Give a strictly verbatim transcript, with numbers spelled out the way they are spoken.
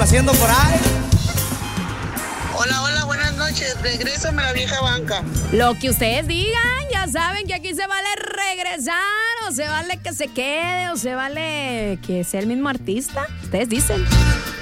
haciendo por ahí. Hola, hola, buenas noches. Regrésame a la vieja banca. Lo que ustedes digan, ya saben que aquí se vale regresar, o se vale que se quede, o se vale que sea el mismo artista. Ustedes dicen.